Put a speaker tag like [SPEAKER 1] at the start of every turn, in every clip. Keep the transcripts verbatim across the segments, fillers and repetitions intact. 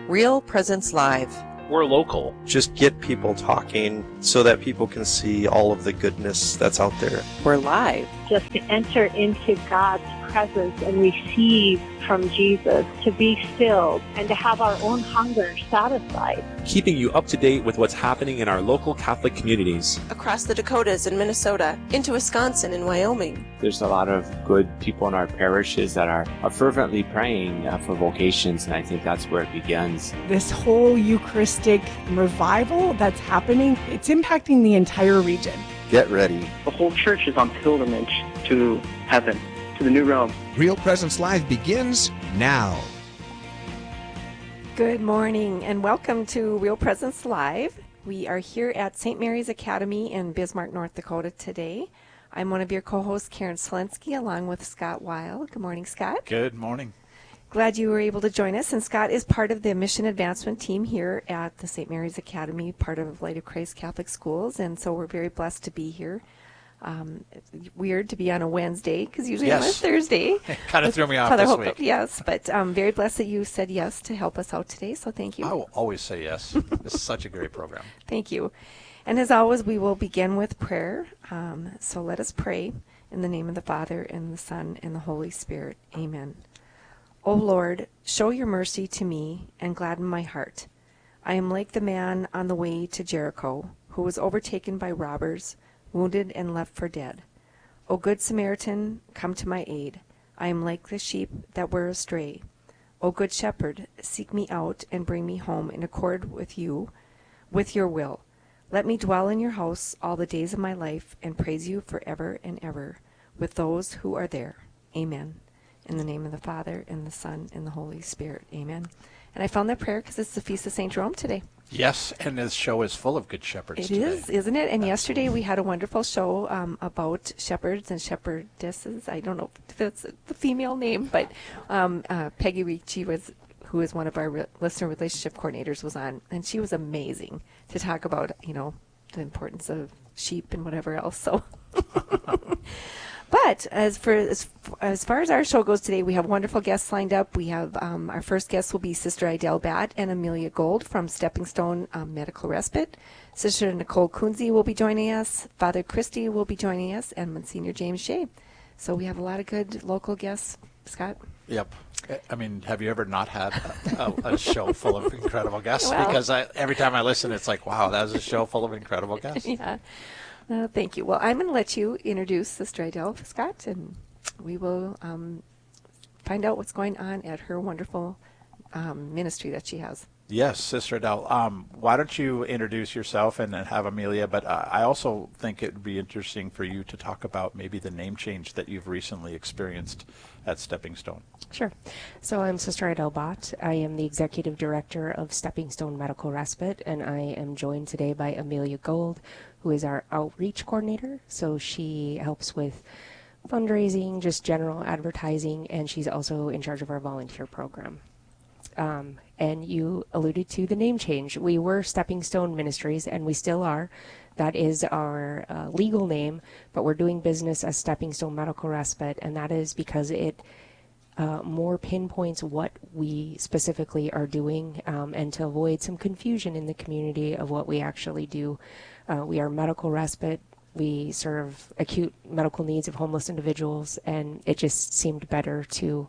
[SPEAKER 1] Real Presence Live.
[SPEAKER 2] We're local.
[SPEAKER 3] Just get people talking so that people can see all of the goodness that's out there.
[SPEAKER 1] We're live.
[SPEAKER 4] Just to enter into God's presence and receive from Jesus, to be filled and to have our own hunger satisfied.
[SPEAKER 2] Keeping you up to date with what's happening in our local Catholic communities.
[SPEAKER 1] Across the Dakotas and Minnesota, into Wisconsin and Wyoming.
[SPEAKER 5] There's a lot of good people in our parishes that are, are fervently praying uh, for vocations, and I think that's where it begins.
[SPEAKER 6] This whole Eucharistic revival that's happening, it's impacting the entire region.
[SPEAKER 3] Get ready.
[SPEAKER 7] The whole church is on pilgrimage to heaven, to the new realm.
[SPEAKER 8] Real Presence Live begins now.
[SPEAKER 9] Good morning and welcome to Real Presence Live. We are here at Saint Mary's Academy in Bismarck, North Dakota today. I'm one of your co-hosts, Karen Selensky, along with Scott Weil. Good morning, Scott.
[SPEAKER 10] Good morning.
[SPEAKER 9] Glad you were able to join us. And Scott is part of the mission advancement team here at the Saint Mary's Academy, part of Light of Christ Catholic Schools. And so we're very blessed to be here. Um, it's weird to be on a Wednesday because usually
[SPEAKER 10] yes.
[SPEAKER 9] I'm on Thursday.
[SPEAKER 10] Kind of threw me off
[SPEAKER 9] Father
[SPEAKER 10] this
[SPEAKER 9] Hope,
[SPEAKER 10] week.
[SPEAKER 9] Yes, but um, very blessed that you said yes to help us out today. So thank you.
[SPEAKER 10] I will always say yes. This is such a great program.
[SPEAKER 9] Thank you. And as always, we will begin with prayer. Um, so let us pray in the name of the Father and the Son and the Holy Spirit. Amen. O Lord, show your mercy to me and gladden my heart. I am like the man on the way to Jericho who was overtaken by robbers, wounded and left for dead. O good Samaritan, come to my aid. I am like the sheep that were astray. O good shepherd, seek me out and bring me home in accord with you, with your will. Let me dwell in your house all the days of my life and praise you forever and ever with those who are there. Amen. In the name of the Father, and the Son, and the Holy Spirit. Amen. And I found that prayer because it's the Feast of Saint Jerome today.
[SPEAKER 10] Yes, and this show is full of good shepherds
[SPEAKER 9] It
[SPEAKER 10] today.
[SPEAKER 9] is, isn't it? And yesterday we had a wonderful show um, about shepherds and shepherdesses. I don't know if that's the female name, but um, uh, Peggy Ricci was, who is one of our re- listener relationship coordinators, was on, and she was amazing to talk about, you know, the importance of sheep and whatever else. So. But as for as, as far as our show goes today, we have wonderful guests lined up. We have um, our first guest will be Sister Idel Batt and Amelia Gold from Stepping Stone um, Medical Respite. Sister Nicole Kunze will be joining us. Father Christy will be joining us, and Monsignor James Shea. So we have a lot of good local guests. Scott?
[SPEAKER 10] Yep. I mean, have you ever not had a, a, a show full of incredible guests?
[SPEAKER 9] Well,
[SPEAKER 10] because I, every time I listen, it's like, wow, that was a show full of incredible guests.
[SPEAKER 9] Yeah. Uh, thank you. Well, I'm going to let you introduce Sister Idel, Scott, and we will um, find out what's going on at her wonderful um, ministry that she has.
[SPEAKER 10] Yes, Sister Adele. Um, why don't you introduce yourself and then have Amelia? But uh, I also think it would be interesting for you to talk about maybe the name change that you've recently experienced at Stepping Stone.
[SPEAKER 11] Sure. So I'm Sister Idel Batt. I am the Executive Director of Stepping Stone Medical Respite, and I am joined today by Amelia Gold, who is our outreach coordinator. So she helps with fundraising, just general advertising, and she's also in charge of our volunteer program. Um, and you alluded to the name change. We were Stepping Stone Ministries, and we still are. That is our uh, legal name, but we're doing business as Stepping Stone Medical Respite, and that is because it uh, more pinpoints what we specifically are doing, um, and to avoid some confusion in the community of what we actually do. Uh, we are medical respite. We serve acute medical needs of homeless individuals, and it just seemed better to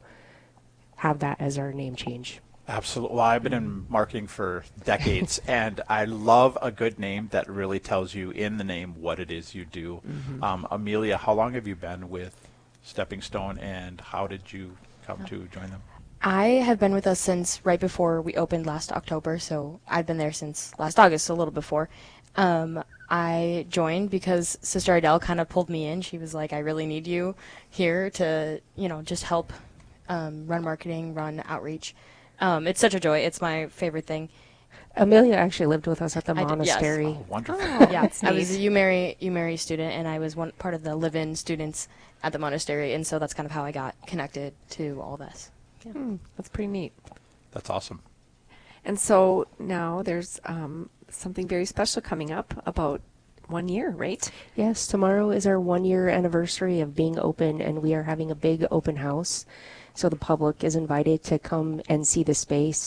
[SPEAKER 11] have that as our name change.
[SPEAKER 10] Absolutely. Well, I've been in marketing for decades, and I love a good name that really tells you in the name what it is you do. Mm-hmm. Um, Amelia, how long have you been with Stepping Stone, and how did you come to join them?
[SPEAKER 12] I have been with us since right before we opened last October, so I've been there since last August, a little before. Um, I joined because Sister Idel kind of pulled me in. She was like, I really need you here to, you know, just help um, run marketing, run outreach. Um, it's such a joy. It's my favorite thing.
[SPEAKER 11] Amelia actually lived with us at the
[SPEAKER 12] I
[SPEAKER 11] monastery.
[SPEAKER 12] Did, yes.
[SPEAKER 10] Oh, wonderful.
[SPEAKER 12] Oh, yeah, I was a UMary, UMary student, and I was one part of the live-in students at the monastery, and so that's kind of how I got connected to all this.
[SPEAKER 9] Yeah. Hmm, that's pretty neat.
[SPEAKER 10] That's awesome.
[SPEAKER 9] And so now there's um, something very special coming up about one year, right?
[SPEAKER 11] Yes, tomorrow is our one-year anniversary of being open, and we are having a big open house. So the public is invited to come and see the space,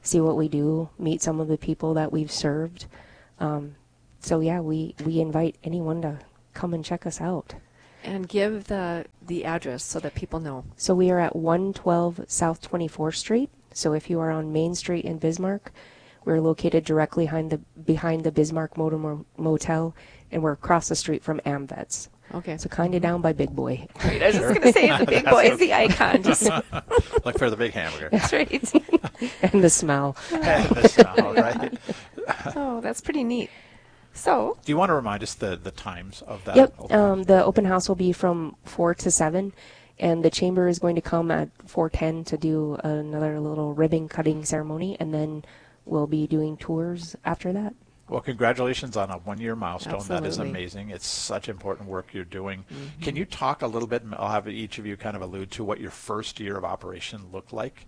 [SPEAKER 11] see what we do, meet some of the people that we've served. Um, so yeah, we, we invite anyone to come and check us out.
[SPEAKER 9] And give the the address so that people know.
[SPEAKER 11] So we are at one twelve South twenty-fourth Street. So if you are on Main Street in Bismarck, we're located directly behind the behind the Bismarck Motor Motel, and we're across the street from AmVets.
[SPEAKER 9] Okay.
[SPEAKER 11] So kind of down by Big Boy.
[SPEAKER 9] Right. I was just going to say the Big Boy is the icon. Just
[SPEAKER 10] look for the big hamburger.
[SPEAKER 9] That's right.
[SPEAKER 11] And the smell.
[SPEAKER 10] And the smell, right?
[SPEAKER 9] Oh, that's pretty neat. So,
[SPEAKER 10] do you want to remind us the, the times of that?
[SPEAKER 11] Yep.
[SPEAKER 10] Open
[SPEAKER 11] Um, the open house will be from four to seven, and the chamber is going to come at four ten to do another little ribbon cutting ceremony, and then we'll be doing tours after that.
[SPEAKER 10] Well, congratulations on a one-year milestone.
[SPEAKER 9] Absolutely.
[SPEAKER 10] That is amazing. It's such important work you're doing.
[SPEAKER 9] Mm-hmm.
[SPEAKER 10] Can you talk a little bit, and I'll have each of you kind of allude to what your first year of operation looked like?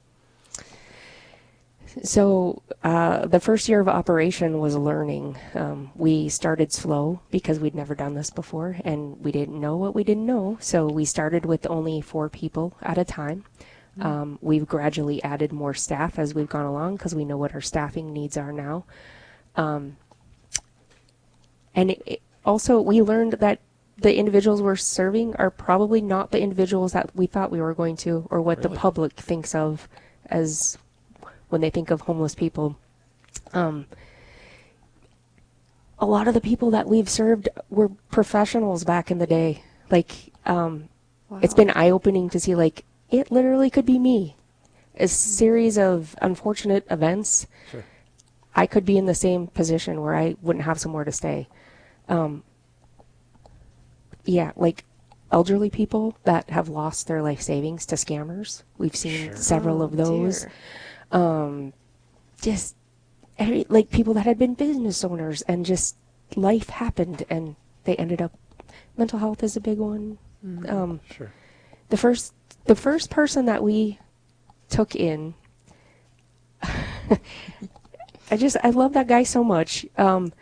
[SPEAKER 11] So uh, the first year of operation was learning. Um, we started slow because we'd never done this before, and we didn't know what we didn't know. So we started with only four people at a time. Mm-hmm. Um, we've gradually added more staff as we've gone along because we know what our staffing needs are now. Um, and it, it also, we learned that the individuals we're serving are probably not the individuals that we thought we were going to, or what
[SPEAKER 10] Really?
[SPEAKER 11] the public thinks of as when they think of homeless people. Um, a lot of the people that we've served were professionals back in the day. Like, um, wow. It's been eye-opening to see, like, it literally could be me. A series of unfortunate events.
[SPEAKER 10] Sure.
[SPEAKER 11] I could be in the same position where I wouldn't have somewhere to stay. Um, yeah, like elderly people that have lost their life savings to scammers. We've seen
[SPEAKER 10] Sure.
[SPEAKER 11] several
[SPEAKER 9] Oh,
[SPEAKER 11] of those.
[SPEAKER 9] dear.
[SPEAKER 11] Um, just every, like people that had been business owners and just life happened and they ended up. Mental health is a big one.
[SPEAKER 9] Mm-hmm.
[SPEAKER 11] Um,
[SPEAKER 10] Sure.
[SPEAKER 11] the first, the first person that we took in. I just, I love that guy so much. Um,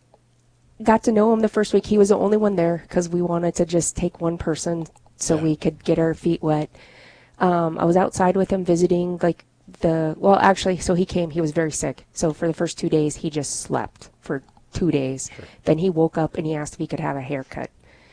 [SPEAKER 11] got to know him the first week. He was the only one there because we wanted to just take one person so
[SPEAKER 10] Yeah.
[SPEAKER 11] we could get our feet wet. Um, I was outside with him visiting, like the, well, actually, so he came, he was very sick. So for the first two days, he just slept for two days.
[SPEAKER 10] Sure.
[SPEAKER 11] Then he woke up and he asked if he could have a haircut.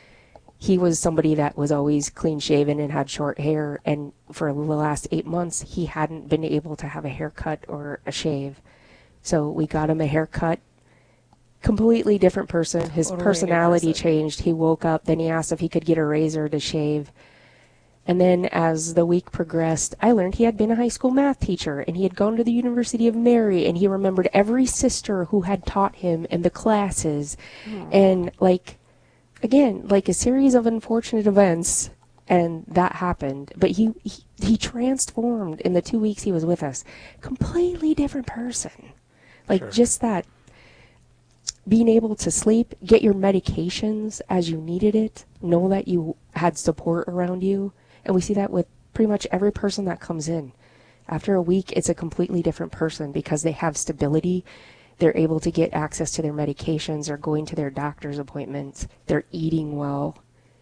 [SPEAKER 11] He was somebody that was always clean shaven and had short hair. And for the last eight months, he hadn't been able to have a haircut or a shave. So we got him a haircut. Completely different person. His
[SPEAKER 12] Totally new
[SPEAKER 11] personality
[SPEAKER 12] person.
[SPEAKER 11] changed. He woke up, then he asked if he could get a razor to shave. And then as the week progressed, I learned he had been a high school math teacher and he had gone to the University of Mary and he remembered every sister who had taught him and the classes. And like, again, like a series of unfortunate events, and that happened. But he, he, he transformed in the two weeks he was with us. Completely different person. Like
[SPEAKER 10] Sure.
[SPEAKER 11] just that being able to sleep, get your medications as you needed it, know that you had support around you. And we see that with pretty much every person that comes in. After a week, it's a completely different person because they have stability. They're able to get access to their medications or going to their doctor's appointments. They're eating well.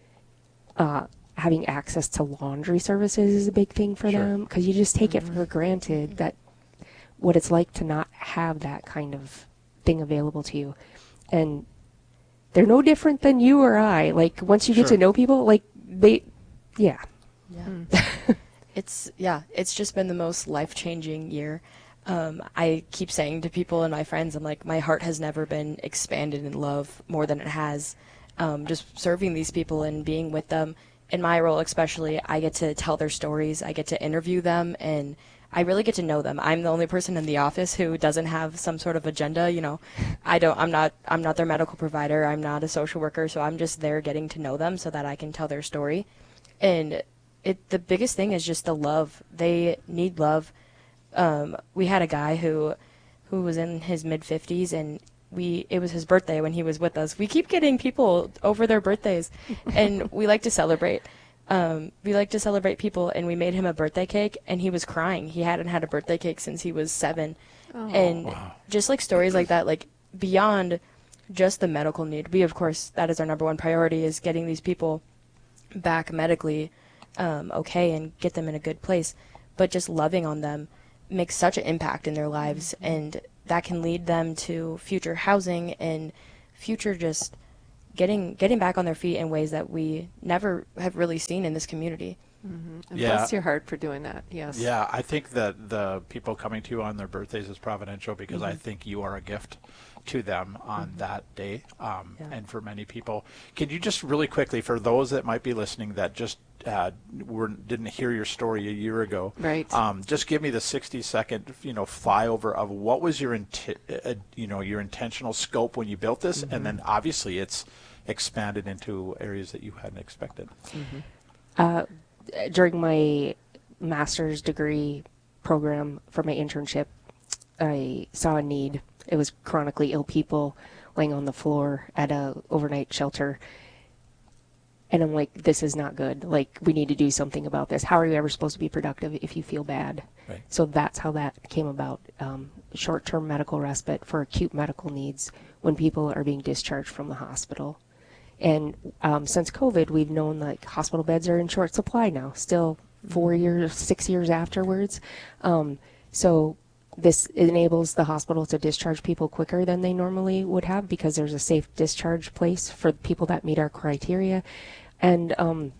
[SPEAKER 11] Uh, having access to laundry services is a big thing for
[SPEAKER 10] Sure.
[SPEAKER 11] them because you just take it for granted that what it's like to not have that kind of thing available to you. And they're no different than you or I. Like, once you get
[SPEAKER 10] Sure.
[SPEAKER 11] to know people, like, they, yeah.
[SPEAKER 12] Yeah. It's, yeah, it's just been the most life-changing year. Um, I keep saying to people and my friends, I'm like, my heart has never been expanded in love more than it has. Um, just serving these people and being with them. In my role especially, I get to tell their stories, I get to interview them, and I really get to know them. I'm the only person in the office who doesn't have some sort of agenda, you know. I don't, I'm not, I'm not their medical provider, I'm not a social worker, so I'm just there getting to know them so that I can tell their story. And it, the biggest thing is just the love. They need love. Um, we had a guy who, who was in his mid fifties, and we, it was his birthday when he was with us. We keep getting people over their birthdays, and we like to celebrate. Um, we like to celebrate people, and we made him a birthday cake, and he was crying. He hadn't had a birthday cake since he was seven.
[SPEAKER 9] Oh.
[SPEAKER 12] And
[SPEAKER 10] Wow.
[SPEAKER 12] just like stories like that, like beyond just the medical need, we, of course, that is our number one priority, is getting these people back medically um, okay and get them in a good place. But just loving on them makes such an impact in their lives, and that can lead them to future housing and future just getting getting back on their feet in ways that we never have really seen in this community.
[SPEAKER 9] Mm-hmm. And
[SPEAKER 10] Yeah.
[SPEAKER 9] bless your heart for doing that. Yes.
[SPEAKER 10] Yeah, I think that the people coming to you on their birthdays is providential because I
[SPEAKER 9] Mhm.
[SPEAKER 10] think you are a gift to them on
[SPEAKER 9] Mhm.
[SPEAKER 10] that day. Um,
[SPEAKER 9] Yeah.
[SPEAKER 10] And for many people, can you just really quickly, for those that might be listening that just uh, were, didn't hear your story a year ago,
[SPEAKER 9] Right.
[SPEAKER 10] Um, just give me the sixty second, you know, flyover of what was your, inti- uh, you know, your intentional scope when you built this,
[SPEAKER 9] Mhm.
[SPEAKER 10] and then obviously it's expanded into areas that you hadn't expected.
[SPEAKER 9] Mm-hmm.
[SPEAKER 11] Uh, during my master's degree program for my internship, I saw a need. It was chronically ill people laying on the floor at a overnight shelter. And I'm like, this is not good. Like, we need to do something about this. How are you ever supposed to be productive if you feel bad?
[SPEAKER 10] Right.
[SPEAKER 11] So that's how that came about. Um, short-term medical respite for acute medical needs when people are being discharged from the hospital. And um, since COVID, we've known like hospital beds are in short supply now, still four years, six years afterwards. Um, so this enables the hospital to discharge people quicker than they normally would have because there's a safe discharge place for people that meet our criteria. And um,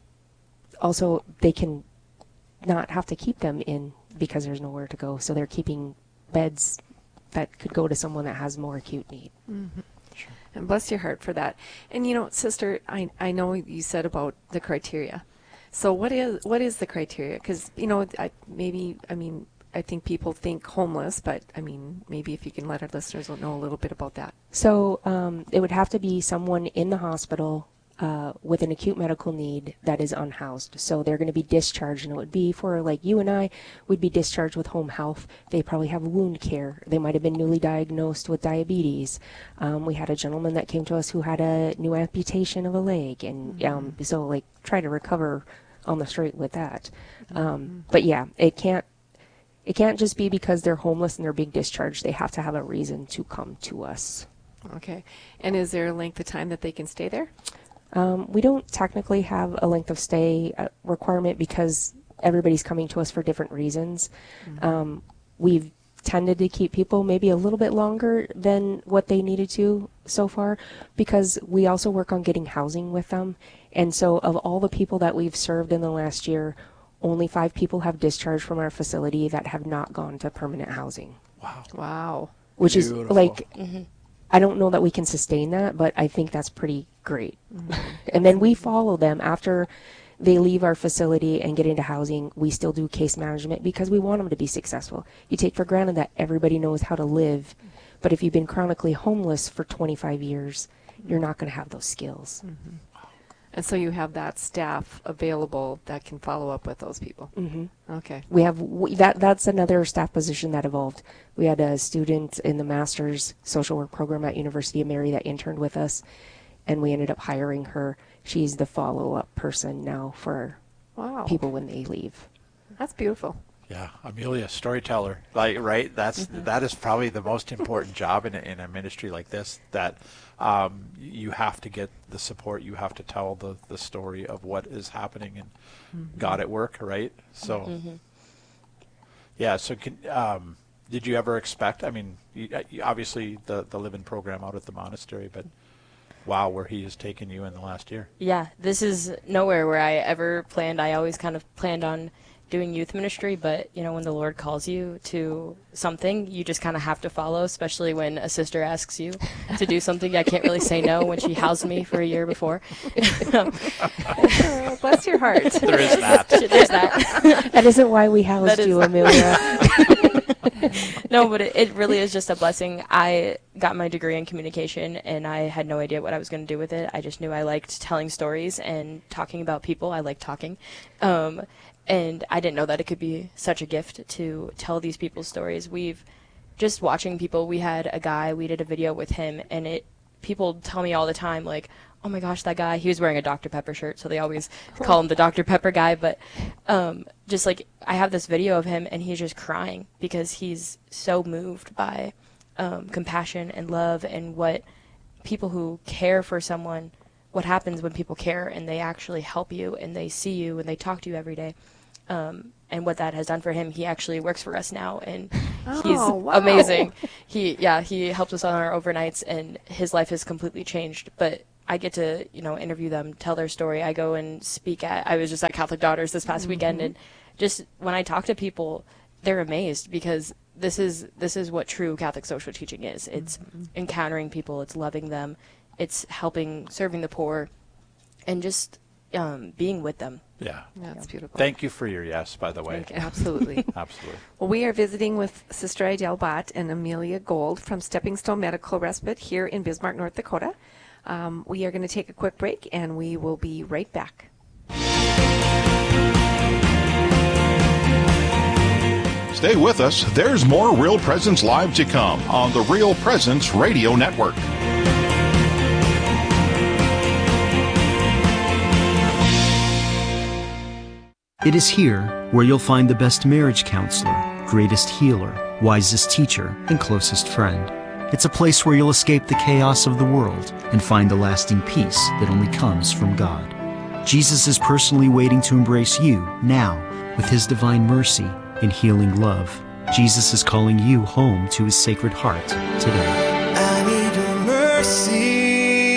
[SPEAKER 11] also they can not have to keep them in because there's nowhere to go. So they're keeping beds that could go to someone that has more acute need.
[SPEAKER 9] Mm-hmm. And bless your heart for that. And you know, sister, I I know you said about the criteria. So what is what is the criteria? Because you know, I, maybe I mean I think people think homeless, but I mean maybe if you can let our listeners know a little bit about that.
[SPEAKER 11] So um, it would have to be someone in the hospital uh, with an acute medical need that is unhoused. So they're going to be discharged, and it would be for like you and I, we'd be discharged with home health. They probably have wound care. They might have been newly diagnosed with diabetes. Um, we had a gentleman that came to us who had a new amputation of a leg, and um, so like try to recover on the straight with that. Um, but yeah, it can't. It can't just be because they're homeless and they're being discharged. They have to have a reason to come to us.
[SPEAKER 9] Okay. And is there a length of time that they can stay there?
[SPEAKER 11] Um, we don't technically have a length of stay uh, requirement because everybody's coming to us for different reasons. Mm-hmm. Um, we've tended to keep people maybe a little bit longer than what they needed to so far because we also work on getting housing with them. And so of all the people that we've served in the last year, only five people have discharged from our facility that have not gone to permanent housing.
[SPEAKER 10] Wow.
[SPEAKER 9] Wow.
[SPEAKER 11] Which
[SPEAKER 10] Beautiful.
[SPEAKER 11] is like,
[SPEAKER 12] Mm-hmm.
[SPEAKER 11] I don't know that we can sustain that, but I think that's pretty great.
[SPEAKER 9] Mm-hmm.
[SPEAKER 11] And then we follow them after they leave our facility and get into housing. We still do case management because we want them to be successful. You take for granted that everybody knows how to live, but if you've been chronically homeless for twenty-five years, you're not going to have those skills.
[SPEAKER 9] Mm-hmm. And so you have that staff available that can follow up with those people.
[SPEAKER 11] Mm-hmm.
[SPEAKER 9] Okay.
[SPEAKER 11] We have we, that. That's another staff position that evolved. We had a student in the master's social work program at University of Mary that interned with us, and we ended up hiring her. She's the follow-up person now for
[SPEAKER 9] wow.
[SPEAKER 11] people when they leave.
[SPEAKER 9] That's beautiful.
[SPEAKER 10] Yeah, Amelia, storyteller, like right. That's
[SPEAKER 9] Mm-hmm.
[SPEAKER 10] that is probably the most important job in a, in a ministry like this. That um, you have to get the support. You have to tell the, the story of what is happening and
[SPEAKER 9] Mm-hmm.
[SPEAKER 10] God at work, right? So,
[SPEAKER 12] Mm-hmm.
[SPEAKER 10] yeah. So, can, um, did you ever expect? I mean, you, you, obviously the the live-in program out at the monastery, but wow, where he has taken you in the last year.
[SPEAKER 12] Yeah, this is nowhere where I ever planned. I always kind of planned on doing youth ministry, but you know, when the Lord calls you to something, you just kind of have to follow, especially when a sister asks you to do something. I can't really say no when she housed me for a year before.
[SPEAKER 9] Oh, bless your heart.
[SPEAKER 10] There is that.
[SPEAKER 12] There's that.
[SPEAKER 11] That isn't why we housed
[SPEAKER 12] That is-
[SPEAKER 11] you, Amelia.
[SPEAKER 12] No, but it, it really is just a blessing. I got my degree in communication, and I had no idea what I was going to do with it. I just knew I liked telling stories and talking about people. I like talking. Um, and I didn't know that it could be such a gift to tell these people's stories. We've just watching people. We had a guy, we did a video with him, and it people tell me all the time, like, oh my gosh, that guy, he was wearing a Doctor Pepper shirt, so they always call him the Doctor Pepper guy, but um, just like, I have this video of him, and he's just crying because he's so moved by um, compassion and love and what people who care for someone, what happens when people care and they actually help you and they see you and they talk to you every day. Um, and what that has done for him. He actually works for us now, and
[SPEAKER 9] Oh,
[SPEAKER 12] he's
[SPEAKER 9] wow.
[SPEAKER 12] amazing. He, yeah, he helped us on our overnights, and his life has completely changed. But I get to, you know, interview them, tell their story. I go and speak at, I was just at Catholic Daughters this past mm-hmm. weekend, and just when I talk to people, they're amazed because this is this is what true Catholic social teaching is. It's mm-hmm. encountering people, it's loving them, it's helping, serving the poor, and just um, being with them.
[SPEAKER 10] Yeah.
[SPEAKER 9] That's beautiful.
[SPEAKER 10] Thank you for your yes, by the way.
[SPEAKER 9] Absolutely.
[SPEAKER 10] Absolutely.
[SPEAKER 9] Well, we are visiting with Sister Idel Bott and Amelia Gold from Stepping Stone Medical Respite here in Bismarck, North Dakota. Um, we are going to take a quick break, and we will be right back.
[SPEAKER 13] Stay with us. There's more Real Presence Live to come on the Real Presence Radio Network.
[SPEAKER 14] It is here where you'll find the best marriage counselor, greatest healer, wisest teacher, and closest friend. It's a place where you'll escape the chaos of the world and find the lasting peace that only comes from God. Jesus is personally waiting to embrace you now with his divine mercy and healing love. Jesus is calling you home to his sacred heart today.
[SPEAKER 15] I need your mercy.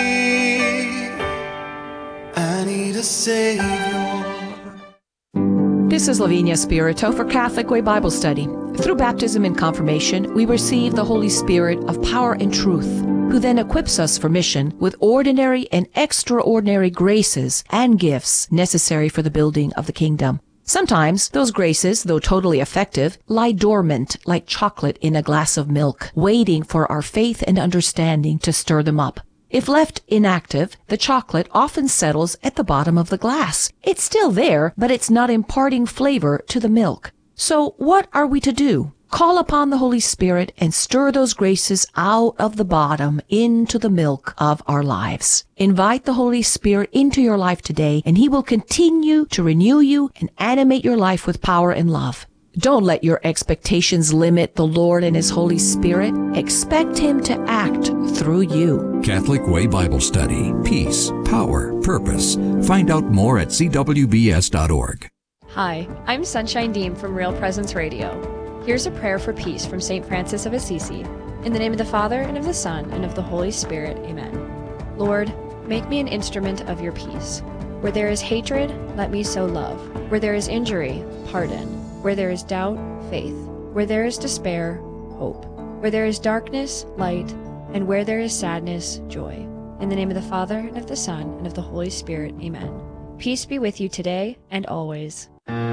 [SPEAKER 15] I need a Savior.
[SPEAKER 16] This is Lavinia Spirito for Catholic Way Bible Study. Through baptism and confirmation, we receive the Holy Spirit of power and truth, who then equips us for mission with ordinary and extraordinary graces and gifts necessary for the building of the kingdom. Sometimes those graces, though totally effective, lie dormant like chocolate in a glass of milk, waiting for our faith and understanding to stir them up. If left inactive, the chocolate often settles at the bottom of the glass. It's still there, but it's not imparting flavor to the milk. So what are we to do? Call upon the Holy Spirit and stir those graces out of the bottom into the milk of our lives. Invite the Holy Spirit into your life today, and he will continue to renew you and animate your life with power and love. Don't let your expectations limit the Lord and his Holy Spirit. Expect him to act through you.
[SPEAKER 8] Catholic Way Bible Study. Peace, power, purpose. Find out more at c w b s dot org.
[SPEAKER 17] Hi, I'm Sunshine Deem from Real Presence Radio. Here's a prayer for peace from Saint Francis of Assisi. In the name of the Father, and of the Son, and of the Holy Spirit. Amen. Lord, make me an instrument of your peace. Where there is hatred, let me sow love. Where there is injury, pardon. Where there is doubt, faith. Where there is despair, hope. Where there is darkness, light. And where there is sadness, joy. In the name of the Father, and of the Son, and of the Holy Spirit. Amen. Peace be with you today and always.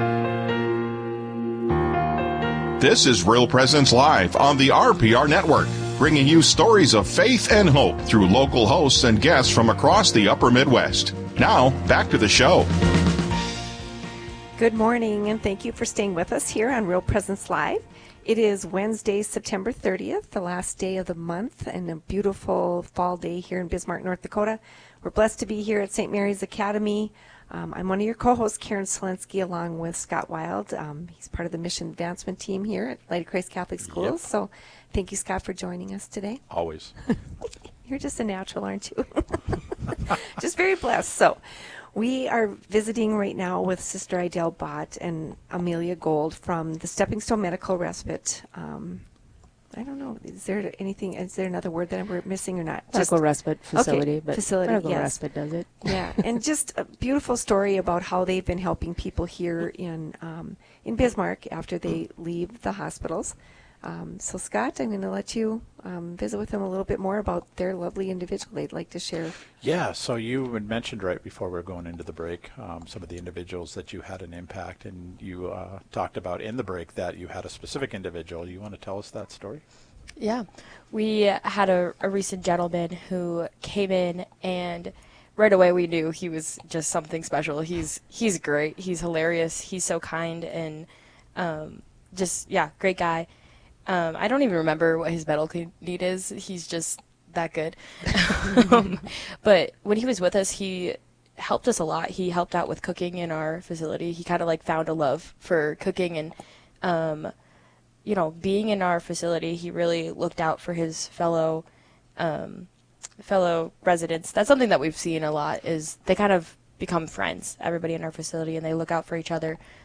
[SPEAKER 13] This is Real Presence Live on the R P R Network, bringing you stories of faith and hope through local hosts and guests from across the upper Midwest. Now, back to the show.
[SPEAKER 9] Good morning, and thank you for staying with us here on Real Presence Live. It is Wednesday, September thirtieth, the last day of the month, and a beautiful fall day here in Bismarck, North Dakota. We're blessed to be here at Saint Mary's Academy. Um, I'm one of your co-hosts, Karen Selensky, along with Scott Wild. Um, he's part of the mission advancement team here at Light of Christ Catholic Schools. Yep. So thank you, Scott, for joining us today.
[SPEAKER 10] Always.
[SPEAKER 9] You're just a natural, aren't you? Just very blessed. So we are visiting right now with Sister Idel Bott and Amelia Gold from the Stepping Stone Medical Respite. Um, I don't know. Is there anything? Is there another word that we're missing or not?
[SPEAKER 11] Medical respite facility,
[SPEAKER 9] okay,
[SPEAKER 11] but
[SPEAKER 9] facility,
[SPEAKER 11] medical
[SPEAKER 9] yes.
[SPEAKER 11] respite does it.
[SPEAKER 9] Yeah, and just a beautiful story about how they've been helping people here in um, in Bismarck after they leave the hospitals. Um, so, Scott, I'm going to let you um, visit with them a little bit more about their lovely individual they'd like to share.
[SPEAKER 10] Yeah, so you had mentioned right before we were going into the break um, some of the individuals that you had an impact, and you uh, talked about in the break that you had a specific individual. You want to tell us that story?
[SPEAKER 12] Yeah, we had a, a recent gentleman who came in, and right away we knew he was just something special. He's he's great. He's hilarious. He's so kind, and um, just, yeah, great guy. Um, I don't even remember what his medical need is. He's just that good. um, but when he was with us, he helped us a lot. He helped out with cooking in our facility. He kind of like found a love for cooking, and um, you know, being in our facility, he really looked out for his fellow um, fellow residents. That's something that we've seen a lot, is they kind of become friends, everybody in our facility, and they look out for each other.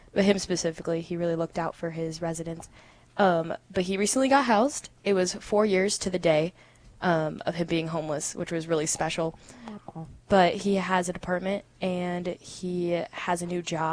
[SPEAKER 12] but him specifically, he really looked out for his residents. Um, but he recently got housed. It was four years to the day um, of him being homeless, which was really special. But he has an apartment, and he has a new job.